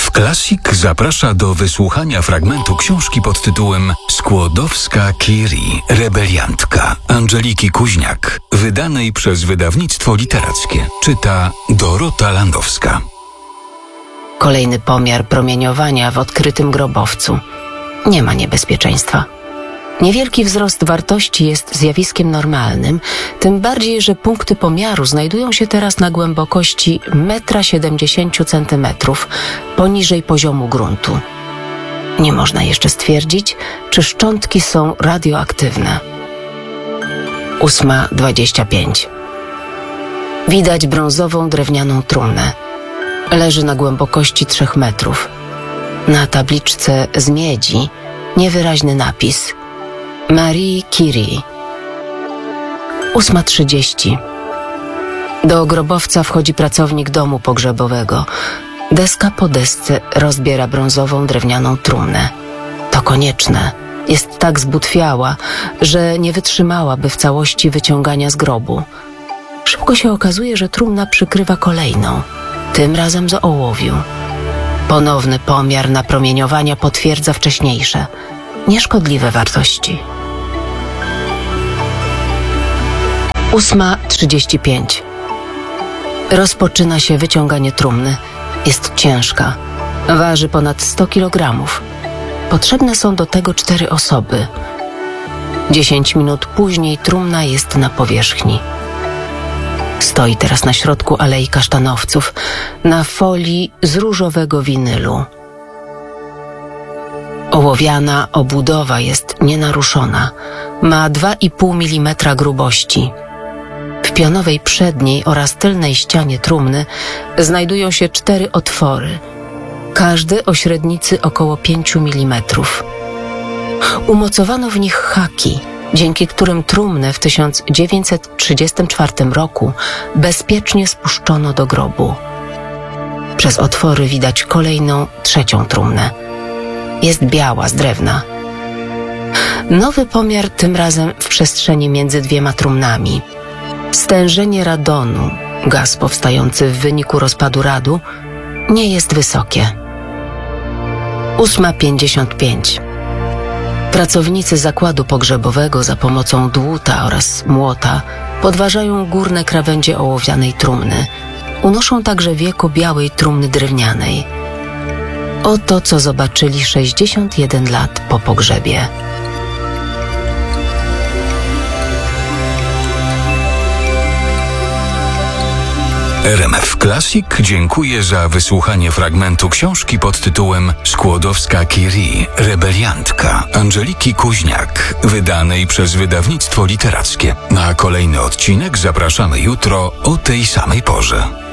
RMF Classic zaprasza do wysłuchania fragmentu książki pod tytułem Skłodowska-Curie, rebeliantka Angeliki Kuźniak, wydanej przez wydawnictwo literackie. Czyta Dorota Landowska. Kolejny pomiar promieniowania w odkrytym grobowcu. Nie ma niebezpieczeństwa. Niewielki wzrost wartości jest zjawiskiem normalnym, tym bardziej, że punkty pomiaru znajdują się teraz na głębokości 1,70 m poniżej poziomu gruntu. Nie można jeszcze stwierdzić, czy szczątki są radioaktywne. 8:25. Widać brązową drewnianą trumnę. Leży na głębokości 3 metrów. Na tabliczce z miedzi niewyraźny napis: Marie Curie. 8:30. Do grobowca wchodzi pracownik domu pogrzebowego. Deska po desce rozbiera brązową drewnianą trumnę. To konieczne. Jest tak zbutwiała, że nie wytrzymałaby w całości wyciągania z grobu. Szybko się okazuje, że trumna przykrywa kolejną, tym razem z ołowiu. Ponowny pomiar napromieniowania potwierdza wcześniejsze, nieszkodliwe wartości. 8:35. Rozpoczyna się wyciąganie trumny. Jest ciężka. Waży ponad 100 kg. Potrzebne są do tego 4 osoby. 10 minut później trumna jest na powierzchni. Stoi teraz na środku alei kasztanowców, na folii z różowego winylu. Ołowiana obudowa jest nienaruszona. Ma 2,5 mm grubości. W pionowej przedniej oraz tylnej ścianie trumny znajdują się 4 otwory, każdy o średnicy około 5 mm. Umocowano w nich haki, dzięki którym trumnę w 1934 roku bezpiecznie spuszczono do grobu. Przez otwory widać kolejną, 3. trumnę. Jest biała, z drewna. Nowy pomiar, tym razem w przestrzeni między 2 trumnami. Stężenie radonu, gaz powstający w wyniku rozpadu radu, nie jest wysokie. 8:55. Pracownicy zakładu pogrzebowego za pomocą dłuta oraz młota podważają górne krawędzie ołowianej trumny. Unoszą także wieko białej trumny drewnianej. Oto, co zobaczyli 61 lat po pogrzebie. RMF Classic dziękuję za wysłuchanie fragmentu książki pod tytułem Skłodowska-Curie, rebeliantka Angeliki Kuźniak, wydanej przez wydawnictwo literackie. Na kolejny odcinek zapraszamy jutro o tej samej porze.